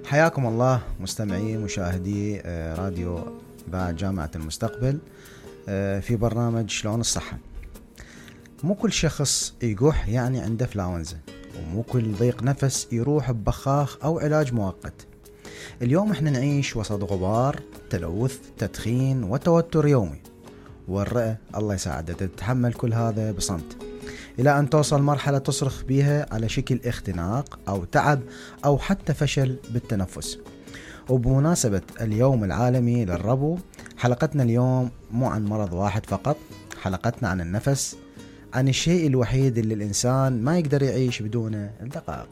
حياكم الله مستمعي مشاهدي راديو بعد جامعة المستقبل في برنامج شلون الصحة. مو كل شخص يقح يعني عنده فلاونزا، ومو كل ضيق نفس يروح ببخاخ أو علاج مؤقت. اليوم احنا نعيش وسط غبار، تلوث، تدخين وتوتر يومي، والرئة الله يساعدها تتحمل كل هذا بصمت، إلى أن توصل مرحلة تصرخ بيها على شكل اختناق أو تعب أو حتى فشل بالتنفس. وبمناسبة اليوم العالمي للربو، حلقتنا اليوم مو عن مرض واحد فقط، حلقتنا عن النفس، عن الشيء الوحيد اللي الإنسان ما يقدر يعيش بدونه الدقائق.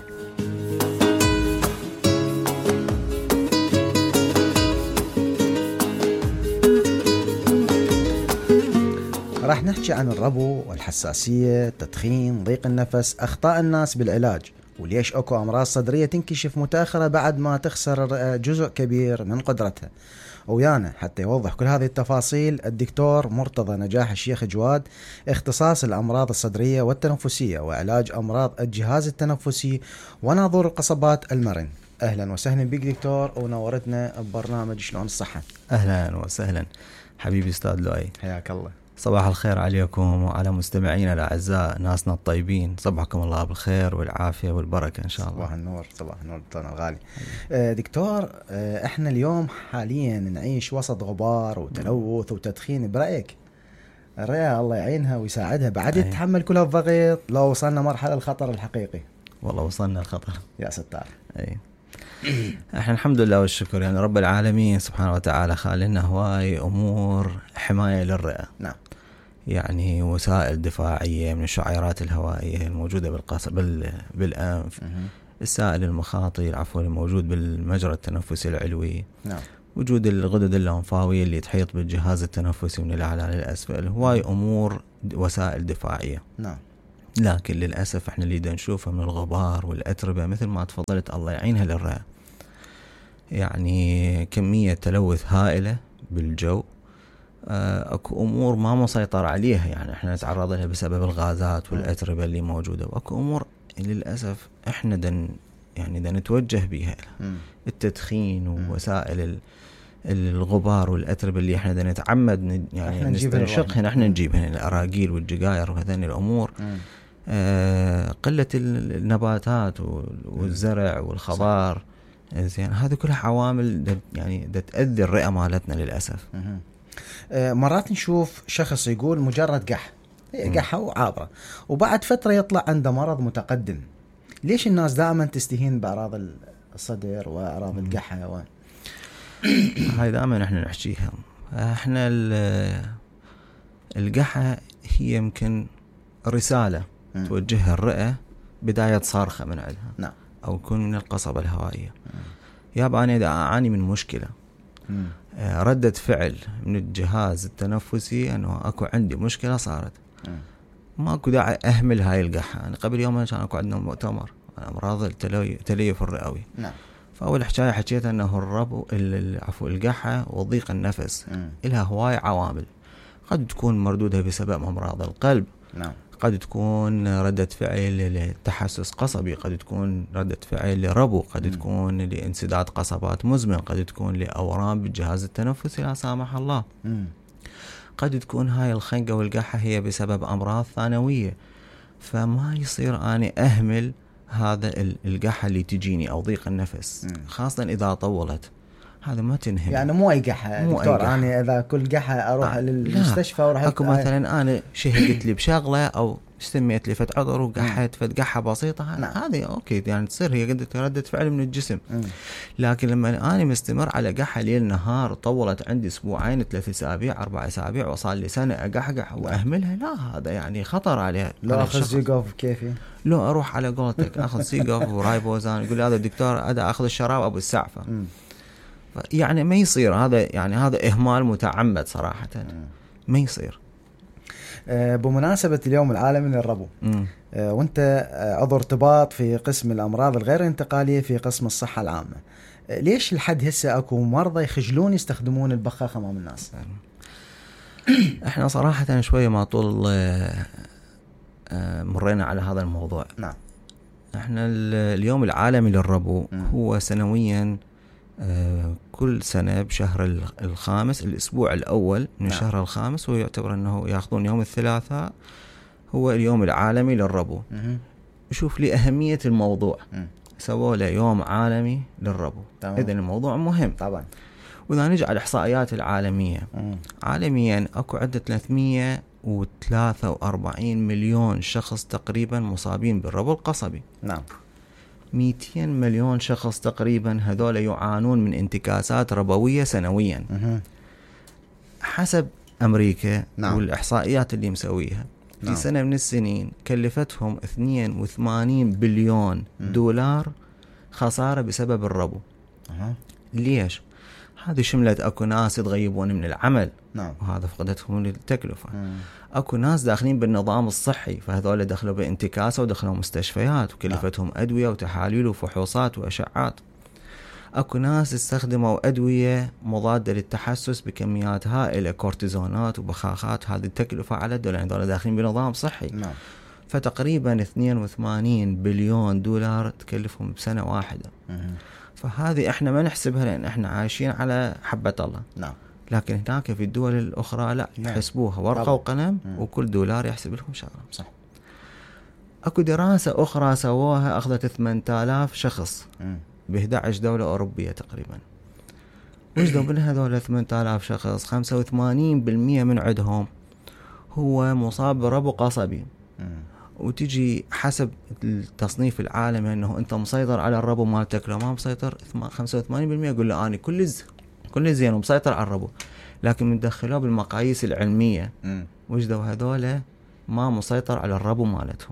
راح نحكي عن الربو والحساسية، التدخين، ضيق النفس، أخطاء الناس بالعلاج، وليش أكو أمراض صدرية تنكشف متأخرة بعد ما تخسر جزء كبير من قدرتها. ويانا حتى يوضح كل هذه التفاصيل الدكتور مرتضى نجاح الشيخ جواد، اختصاص الأمراض الصدرية والتنفسية وعلاج أمراض الجهاز التنفسي وناظور القصبات المرن. أهلا وسهلا بك دكتور، ونورتنا ببرنامج شلون الصحة. أهلا وسهلا حبيبي أستاذ لؤي، حياك الله. صباح الخير عليكم وعلى مستمعينا الأعزاء، ناسنا الطيبين، صبحكم الله بالخير والعافية والبركة إن شاء الله. صباح النور، صباح النور دكتورنا الغالي. دكتور، احنا اليوم حاليا نعيش وسط غبار وتلوث وتدخين، برأيك الرئة الله يعينها ويساعدها بعد يتحمل كل هالضغط لو وصلنا مرحلة الخطر الحقيقي؟ والله وصلنا الخطر يا ستار. احنا الحمد لله والشكر، يعني رب العالمين سبحانه وتعالى خالنا هواي امور حماية للرئة. نعم. يعني وسائل دفاعية من الشعيرات الهوائية الموجودة بالأنف، السائل المخاطي العفوي الموجود بالمجرى التنفسي العلوي. نعم. وجود الغدد اللمفاوية اللي تحيط بالجهاز التنفسي من الأعلى للأسفل، هواي أمور وسائل دفاعية. نعم. لكن للأسف احنا اللي نشوفه من الغبار والأتربة مثل ما تفضلت الله يعينها للرئة، يعني كمية تلوث هائلة بالجو. اكو امور ما مسيطر عليها، يعني احنا نتعرض لها بسبب الغازات والأتربة اللي موجودة، واكو امور للأسف احنا نتوجه بها، التدخين ووسائل الغبار والأتربة اللي احنا نتعمد يعني نستنشقهن، احنا نجيبهن الأراجيل والجقاير وهذين الأمور. قلة النباتات والزرع والخضار، زين، هذه كلها عوامل يعني تأذي الرئة مالتنا للأسف. مرات نشوف شخص يقول مجرد قحة وعابرة، وبعد فترة يطلع عنده مرض متقدم. ليش الناس دائما تستهين بأعراض الصدر وأعراض القحة هاي دائما احنا نحكيها. احنا القحة هي يمكن رسالة توجهها الرئة، بداية صارخة من عندها. نعم. أو يكون من القصبة الهوائية. يابا أنا إذا أعاني من مشكلة، ردة فعل من الجهاز التنفسي أنه أكو عندي مشكلة صارت، ما أكو داعي أهمل هاي القحة. أنا قبل يومين كان أكو عندنا مؤتمر عن أمراض التليف الرئوي. نعم. فأول حكاية حكيت أنه القحة وضيق النفس إلها هواي عوامل، قد تكون مردودها بسبب أمراض القلب. نعم. قد تكون ردة فعل لتحسس قصبي، قد تكون ردة فعل لربو، قد تكون لانسداد قصبات مزمن، قد تكون لأورام بالجهاز التنفسي لا سامح الله. قد تكون هاي الخنقة والقحة هي بسبب أمراض ثانوية. فما يصير أنا أهمل هذا القحة اللي تجيني أو ضيق النفس، خاصة إذا طولت. هذا ما تنهم، يعني مو أي قحة دكتور. أنا إذا كل قحة أروح للمستشفى وراح أكو مثلا أنا شهقت لي بشغلة أو سميت لي فت عذر وقحت فت قحة بسيطة، هذه أوكي يعني تصير هي ردة فعل من الجسم. لكن لما أنا مستمر على قحة ليل نهار، طولت عندي أسبوعين 3 أسابيع 4 أسابيع وصار لي سنة أقحقح وأهملها، لا هذا يعني خطر عليها. لا أخذ سيقوف كيفي، لا أروح على قولتك أخذ سيقوف ورايبوزان، يقول لي هذا الدكتور أدا أخذ الشراب أبو السعفة. يعني ما يصير هذا، يعني هذا إهمال متعمد صراحة، ما يصير. بمناسبة اليوم العالمي للربو، وانت عضو ارتباط في قسم الأمراض الغير انتقالية في قسم الصحة العامة، ليش لحد هسه اكو مرضى يخجلون يستخدمون البخاخ امام الناس؟ احنا صراحة شوية ما طول مرينا على هذا الموضوع. نعم. احنا اليوم العالمي للربو هو سنويا كل سنة بشهر الخامس، الأسبوع الأول من الشهر الخامس، ويعتبر أنه يأخذون يوم الثلاثاء هو اليوم العالمي للربو. شوف لي أهمية الموضوع، سووا له يوم عالمي للربو. إذن الموضوع مهم طبعا. وإذا نجي على الإحصائيات العالمية، عالميا أكو عدة 343 مليون شخص تقريبا مصابين بالربو القصبي. نعم. 200 مليون شخص تقريبا هذول يعانون من انتكاسات ربوية سنويا حسب أمريكا. نعم. والإحصائيات اللي مسويها في سنة من السنين كلفتهم 82 بليون دولار خسارة بسبب الربو. ليش؟ هذه شملت أكو ناس يتغيبون من العمل. نعم. وهذا فقدتهم للتكلفة. أكو ناس داخلين بالنظام الصحي، فهذول دخلوا بانتكاسة ودخلوا مستشفيات وكلفتهم أدوية وتحاليل وفحوصات وأشعات. أكو ناس استخدموا أدوية مضادة للتحسس بكميات هائلة، كورتيزونات وبخاخات، هذه التكلفة على الدولة، يعني هذول داخلين بنظام صحي. نعم. فتقريبا 82 بليون دولار تكلفهم بسنة واحدة. فهذه احنا ما نحسبها لأن احنا عايشين على حبة الله. نعم. لكن هناك في الدول الأخرى لا، يحسبوها ورقة وقلم، وكل دولار يحسب لهم شغلة. صح. أكو دراسة أخرى سووها أخذت 8000 شخص ب11 دولة أوروبية تقريبا. وجدوا من هذول 8000 شخص 85% من عندهم هو مصاب بربو قصبي. وتجي حسب التصنيف العالمي أنه أنت مسيطر على الربو مالتك لو ما مسيطر، 85% يقول له أنا كل زين ومسيطر على الربو. لكن من دخلوه بالمقاييس العلمية وجدوا هذول ما مسيطر على الربو مالتهم.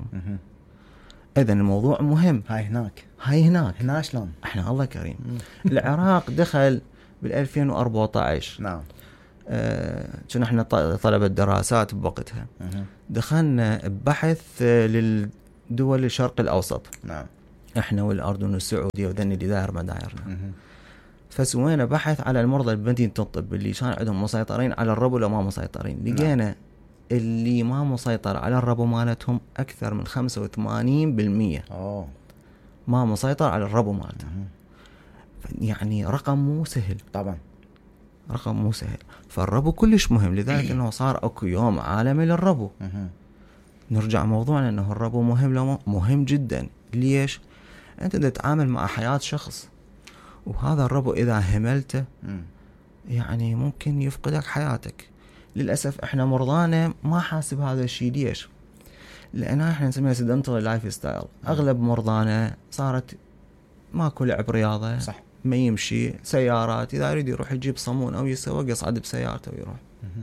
إذن الموضوع مهم. هاي هناك شلون؟ احنا الله كريم. العراق دخل بال2014. نعم. كنا احنا طلبة دراسات بوقتها. دخلنا ببحث للدول الشرق الأوسط. نعم. احنا والأردن والسعودية وذني اللي داير مدايرنا. فسوينا بحث على المرضى بمدينة الطب اللي كان عندهم مسيطرين على الربو ولا ما مسيطرين. لقينا اللي ما مسيطر على الربو مالتهم أكثر من 85%. ما مسيطر على الربو مالتهم. يعني رقم مو سهل. طبعا رقم مو سهل. فالربو كلش مهم، لذلك انه صار اكو يوم عالمي للربو. نرجع موضوعنا انه الربو مهم جدا. ليش؟ انت تتعامل مع حياة شخص، وهذا الربو اذا هملته يعني ممكن يفقدك حياتك. للأسف احنا مرضانا ما حاسب هذا الشيء. ليش؟ لأن احنا نسميها سيدنتال لايف ستايل. اغلب مرضانا صارت ماكو لعب رياضة. صح. ما يمشي، سيارات، إذا يريد يروح يجيب صمون أو يسوق يصعد بسيارته ويروح.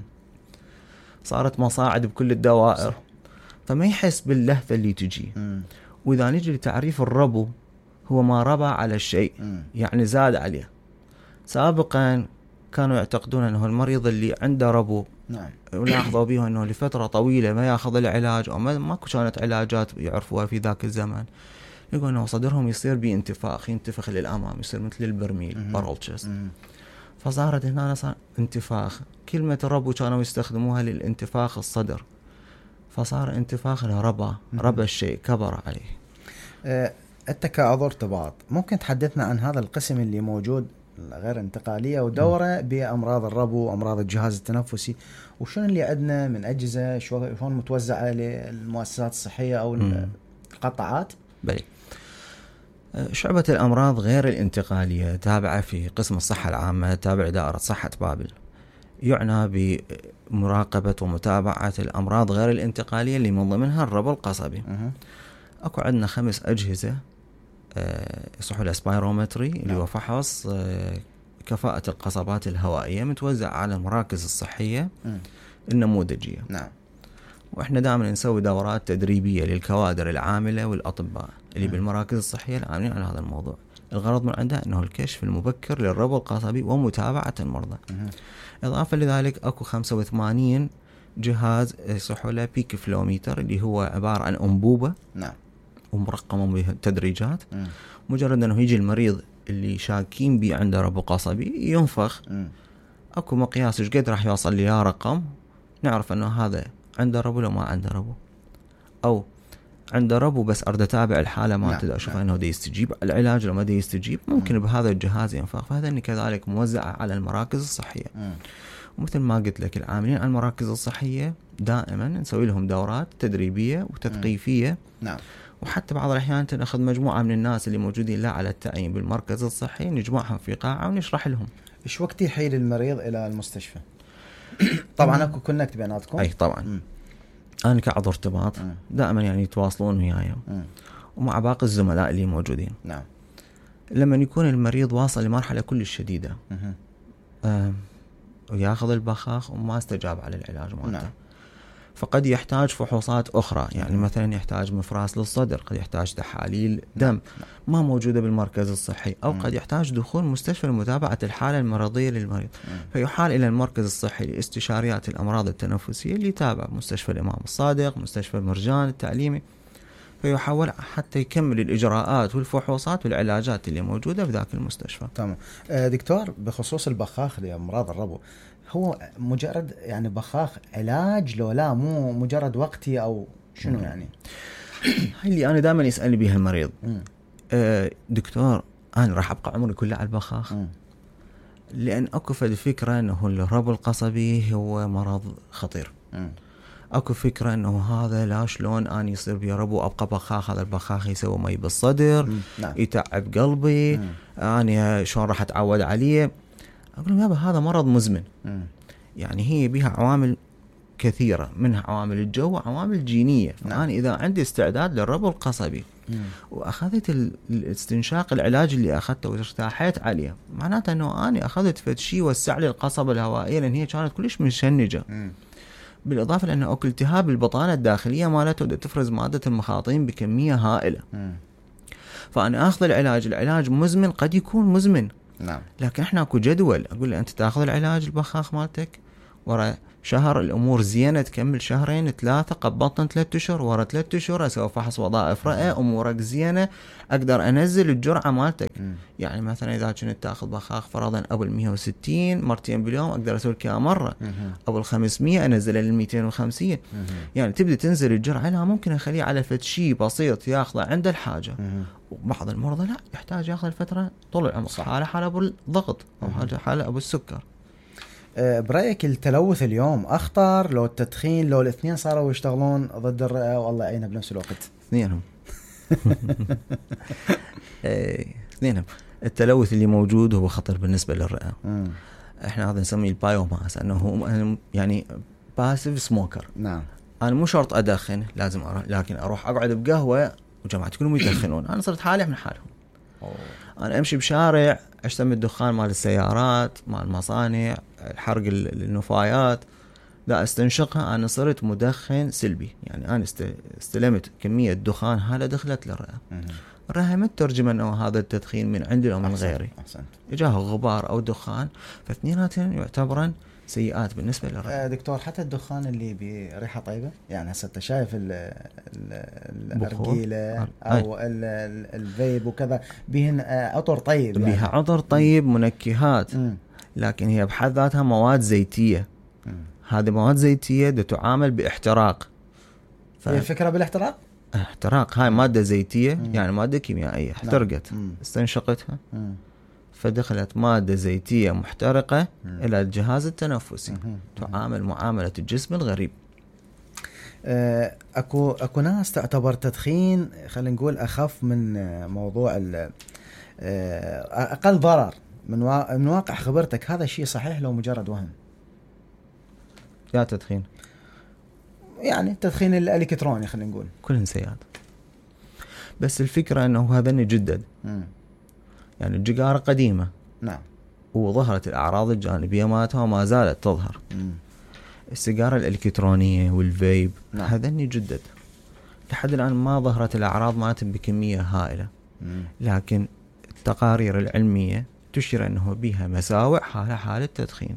صارت مصاعد بكل الدوائر. صح. فما يحس باللهفة اللي تجي. وإذا نجي لتعريف الربو، هو ما ربى على الشيء، يعني زاد عليه. سابقا كانوا يعتقدون أنه المريض اللي عنده ربو، نعم، ولاحظوا به أنه لفترة طويلة ما يأخذ العلاج أو ماكو كانت علاجات يعرفوها في ذاك الزمان، يقول أنه صدرهم يصير بانتفاخ، ينتفخ للأمام، يصير مثل البرميل، بارولتشست. فصارت هنا صار انتفاخ. كلمة الربو كانوا يستخدموها للانتفاخ الصدر، فصار انتفاخ ربى الشيء، كبر عليه. أنت كعضو ارتباط ممكن تحدثنا عن هذا القسم اللي موجود غير انتقالية ودورة بأمراض الربو وأمراض الجهاز التنفسي، وشون اللي عندنا من أجهزة، شلون متوزعة للمؤسسات الصحية أو القطاعات؟ بلي. شعبة الأمراض غير الانتقالية تابعة في قسم الصحة العامة، تابع دائرة صحة بابل، يعنى بمراقبة ومتابعة الأمراض غير الانتقالية اللي من ضمنها الربو القصبي. أكو عندنا 5 أجهزة يصحوا الاسبيرومتري اللي هو فحص كفاءة القصبات الهوائية، متوزع على المراكز الصحية النموذجية. نعم. وإحنا دائما نسوي دورات تدريبية للكوادر العاملة والأطباء اللي بالمراكز الصحية العاملين على هذا الموضوع. الغرض من عندها أنه الكشف المبكر للربو القصبي ومتابعة المرضى. إضافة لذلك أكو 85 جهاز يصحوا له بيك فلوميتر اللي هو عبارة عن أنبوبة. نعم. ومرقمة بتدريجات. مجرد أنه يجي المريض اللي شاكين بيه عنده ربو قصبي ينفخ. أكو مقياس إيش قد راح يوصل لي رقم، نعرف أنه هذا عنده ربو لو ما عنده ربو. أو عنده ربو بس أريد أتابع الحالة مالته، أشوف أنه دا يستجيب العلاج لو ما دا يستجيب، ممكن بهذا الجهاز ينفخ. فهذا كذلك موزعة على المراكز الصحية. ومثل ما قلت لك العاملين على المراكز الصحية دائما نسوي لهم دورات تدريبية وتثقيفية. نعم. وحتى بعض الأحيان نأخذ مجموعة من الناس اللي موجودين لا على التعيين بالمركز الصحي، نجمعهم في قاعة ونشرح لهم. إيش وقت يحيل المريض إلى المستشفى؟ طبعا أكو كونكت بيناتكم. أي طبعا. أنا كعضو ارتباط دائما يعني يتواصلون وياي ومع باقي الزملاء اللي موجودين. نعم. لما يكون المريض واصل لمرحلة كل شديدة وياخذ البخاخ وما استجاب على العلاج مالته. نعم. فقد يحتاج فحوصات أخرى، يعني مثلا يحتاج مفراس للصدر، قد يحتاج تحاليل دم ما موجودة بالمركز الصحي، أو قد يحتاج دخول مستشفى لمتابعة الحالة المرضية للمريض. فيحال إلى المركز الصحي لاستشاريات الأمراض التنفسية اللي يتابع مستشفى الإمام الصادق، مستشفى مرجان التعليمي، فيحول حتى يكمل الإجراءات والفحوصات والعلاجات اللي موجودة بذاك المستشفى. تمام. دكتور، بخصوص البخاخ لأمراض الربو، هو مجرد يعني بخاخ علاج لو لا مو مجرد وقتي أو شنو يعني؟ هاي اللي أنا دائما يسألني بيها المريض. دكتور أنا راح أبقى عمري كله على البخاخ؟ لأن أكو فكرة أنه الربو القصبي هو مرض خطير. اكو فكرة انه هذا لا شلون اني يصير بي ربو ابقى بخاخ، هذا البخاخ يسوي مي بالصدر. نعم. يتعب قلبي. اني شلون راح اتعود عليه؟ اقول لهم يابا هذا مرض مزمن. يعني هي بها عوامل كثيرة، منها عوامل الجو وعوامل جينية. فأنا إذا عندي استعداد للربو القصبي وأخذت الاستنشاق العلاج اللي أخذته وارتاحت عليه، معناته أنه أنا أخذت فد شيء وسع لي القصبة الهوائية، لأن هي كانت كلش مشنجة. بالإضافة لأنه أكل التهاب البطانة الداخلية مالته تفرز مادة المخاطين بكمية هائلة. فأنا أخذ العلاج مزمن، قد يكون مزمن. نعم. لكن إحنا أكو جدول، أقول له أنت تأخذ العلاج البخاخ مالتك، ورا شهر الأمور زينة تكمل شهرين 3، قبضتن 3 أشهر، ورا 3 أشهر أسوي فحص وظائف رئة، أمورك زينة، أقدر أنزل الجرعة مالتك. يعني مثلا إذا كنت تأخذ بخاخ فرضا قبل 160 مرتين باليوم، أقدر أسوي كذا مرة. قبل 500 أنزل لل 250. يعني تبدأ تنزل الجرعة. لا ممكن أخليه على فد شيء بسيط ياخذه عند الحاجة. وبعض المرضى لا يحتاج ياخذ الفترة طول العمر، حالة أبو الضغط أو حالة أبو السكر. برأيك التلوث اليوم أخطر لو التدخين، لو الاثنين صاروا يشتغلون ضد الرئة والله يعينها بنفس الوقت؟ اثنينهم. اثنينهم. التلوث اللي موجود هو خطر بالنسبة للرئة. احنا هذا نسميه البايوماس، انه يعني باسيف سموكر. نعم. انا مو شرط ادخن، لازم لكن اروح اقعد بقهوة وجماعة كلهم يدخنون، انا صرت حالي من حالهم. انا امشي بشارع اشتم الدخان مال السيارات، مال المصانع، الحرق النفايات، لا استنشقها، انا صرت مدخن سلبي. يعني انا استلمت كمية دخان هذا دخلت للرئة. الرئة ما تترجم انه هذا التدخين من عندي او من غيري، اجاه غبار او دخان، فاثنيناتهم يعتبرن سيئات بالنسبة للرئة. دكتور، حتى الدخان اللي بريحة طيبة، يعني هسه انت شايف الأرجيلة او الفيب وكذا بيهن عطر طيب، يعني بيها عطر طيب، منكهات، لكن هي بحد ذاتها مواد زيتية. هذه مواد زيتية تعامل باحتراق. هي الفكرة بالاحتراق؟ احتراق، هاي مادة زيتية. يعني مادة كيميائية احترقت، استنشقتها، فدخلت مادة زيتية محترقة إلى الجهاز التنفسي، تعامل معاملة الجسم الغريب. أكو ناس تعتبر تدخين خلينا نقول أخف من موضوع أقل ضرر. من واقع خبرتك هذا الشيء صحيح لو مجرد وهم؟ يا تدخين، يعني التدخين الإلكتروني خلينا نقول كلهن سيئات، بس الفكرة أنه هذا يجدد. يعني الجقارة قديمة. نعم. وظهرت الأعراض الجانبية مالتها وما زالت تظهر. السيجارة الإلكترونية والفيب. نعم. هذا يجدد لحد الآن ما ظهرت الأعراض مالتها بكمية هائلة. لكن التقارير العلمية تشير أنه بها مساوئ حالة التدخين.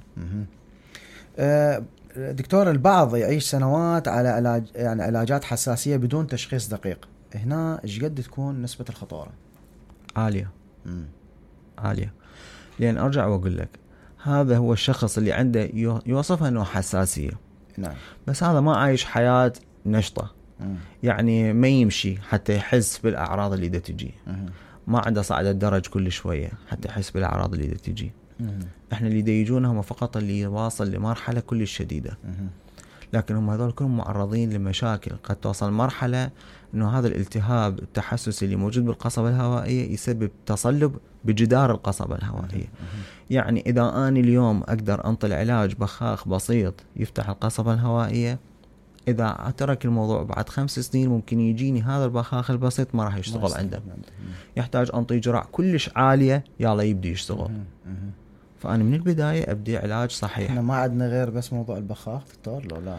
دكتور، البعض يعيش سنوات على علاجات حساسية بدون تشخيص دقيق. هنا ايش قد تكون نسبة الخطورة؟ عالية. عالية، لأن أرجع وأقول لك هذا هو الشخص اللي عنده يوصف أنه حساسية. نعم. بس هذا ما عايش حياة نشطة. يعني ما يمشي حتى يحس بالأعراض اللي دا تجي، ما عنده صعد الدرج كل شوية حتى يحس بالأعراض اللي دا تجي. احنا اللي دا يجونا هم فقط اللي واصل لمرحلة كل شديدة، لكن هم هذول كلهم معرضين لمشاكل. قد توصل مرحلة انه هذا الالتهاب التحسسي اللي موجود بالقصبة الهوائية يسبب تصلب بجدار القصبة الهوائية. يعني اذا انا اليوم اقدر انطي علاج بخاخ بسيط يفتح القصبة الهوائية، اذا اترك الموضوع بعد 5 سنين ممكن يجيني هذا البخاخ البسيط ما راح يشتغل عنده، يحتاج انطي جرعة كلش عالية يلا يبدي يشتغل. فأنا من البداية أبدي علاج صحيح. احنا ما عندنا غير بس موضوع البخاخ دكتور لو لا؟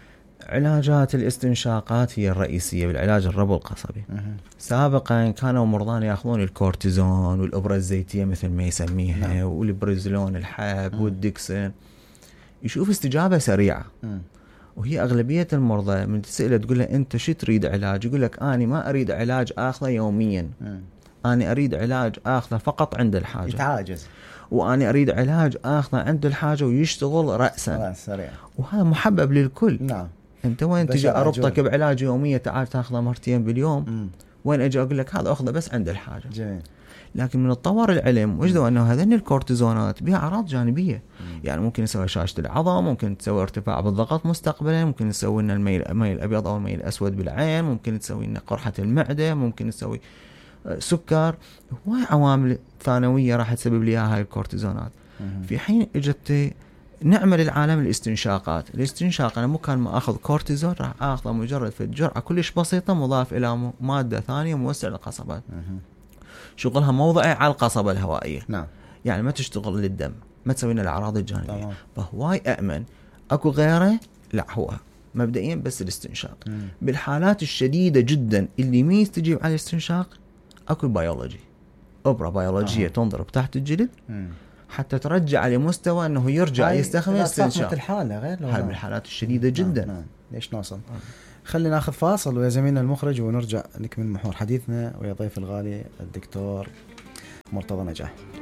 علاجات الاستنشاقات هي الرئيسية بالعلاج الربو القصبي. سابقا كانوا مرضان يأخذون الكورتيزون والإبرة الزيتية مثل ما يسميها، والبريزلون الحب والديكسين، يشوف استجابة سريعة. وهي أغلبية المرضى من تسأله تقول له أنت شو تريد علاج؟ يقول لك أنا ما أريد علاج آخذه يوميا، أنا أريد علاج آخذه فقط عند الحاجة، يتعاجز، وأنا أريد علاج آخذه عند الحاجة ويشتغل رأسا. سريع. وهذا محبب للكل. نعم. أنت وين تجي أربطك بعلاج يومية تعال تأخذه مرتين باليوم، وين أجي أقول لك هذا أخذه بس عند الحاجة. جميل. لكن من التطور العلم وجدوا أنه هذين الكورتيزونات بها أعراض جانبية. يعني ممكن يسوي هشاشة العظم، ممكن تسوي ارتفاع بالضغط مستقبلا، ممكن تسوي لنا الميل الأبيض أو الميل الأسود بالعين، ممكن تسوي لنا قرحة المعدة، ممكن تسوي سكر. هواي عوامل ثانوية راح تسبب لي هاي الكورتيزونات. في حين اجت نعمل العالم الاستنشاق أنا مو كان ما أخذ كورتيزون، راح أخذ مجرد في جرعة كلش بسيطة مضاف إلى مادة ثانية موسع للقصبات، شغلها موضعي على القصبة الهوائية. نعم. يعني ما تشتغل للدم، ما تسوي لنا الأعراض الجانبية. فهواي أأمن. أكو غيره؟ لا، هو مبدئيا بس الاستنشاق. بالحالات الشديدة جدا اللي ما يستجيب على الاستنشاق أكو بيولوجي، إبرة بيولوجية تنضرب تحت الجلد حتى ترجع لمستوى أنه يرجع يستخدم الاستنشاق. الحالة غير هاي بالحالات الشديدة جدا. نعم. ليش نوصل؟ خلينا ناخذ فاصل ويا زميلنا المخرج ونرجع نكمل محور حديثنا ويا ضيف الغالي الدكتور مرتضى نجاح.